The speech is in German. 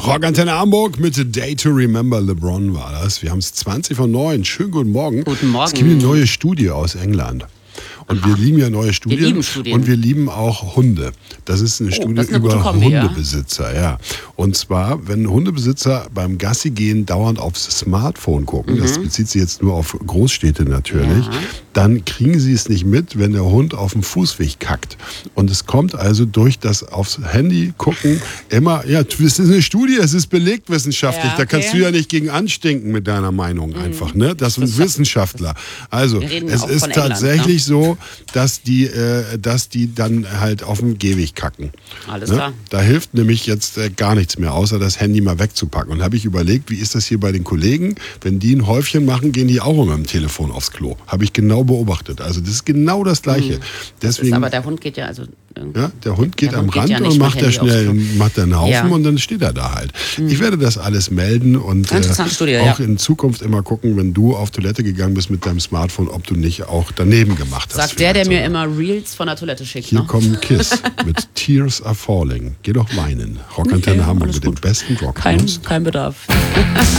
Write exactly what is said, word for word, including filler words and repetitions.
Rockantenne Hamburg mit The Day to Remember LeBron war das. Wir haben es zwanzig von neun. Schönen guten Morgen. Guten Morgen. Es gibt eine neue Studie aus England. Und Aha. wir lieben ja neue Studien. Wir lieben Studien. Und wir lieben auch Hunde. Das ist eine oh, Studie das ist eine über Kombi, Hundebesitzer. Ja. ja. Und zwar, wenn Hundebesitzer beim Gassi gehen dauernd aufs Smartphone gucken, mhm. das bezieht sich jetzt nur auf Großstädte natürlich, ja. dann kriegen sie es nicht mit, wenn der Hund auf dem Fußweg kackt. Und es kommt also durch das aufs Handy gucken immer, ja, das ist eine Studie, es ist belegt wissenschaftlich, ja, okay. da kannst du ja nicht gegen anstinken mit deiner Meinung mhm. einfach. Ne? Das sind Wissenschaftler. Also, es ist tatsächlich England, ne? so, dass die, äh, dass die dann halt auf dem Gehweg kacken. Alles ne? klar. Da hilft nämlich jetzt äh, gar nichts mehr, außer das Handy mal wegzupacken. Und da habe ich überlegt, wie ist das hier bei den Kollegen? Wenn die ein Häufchen machen, gehen die auch immer mit dem Telefon aufs Klo. Habe ich genau beobachtet. Also das ist genau das Gleiche. Mhm. Deswegen, das ist, aber der Hund geht ja also... Ja, der Hund geht der am Hund Rand geht ja und macht da schnell macht einen Haufen ja. und dann steht er da halt. Mhm. Ich werde das alles melden und äh, Studie, auch ja. in Zukunft immer gucken, wenn du auf Toilette gegangen bist mit deinem Smartphone, ob du nicht auch daneben gemacht hast. Sagt der, der mir immer Reels von der Toilette schickt. Hier ne? kommt Kiss mit Tears Are Falling. Geh doch weinen. Rockantenne okay, Hamburg mit dem besten Rock. Kein, kein Bedarf.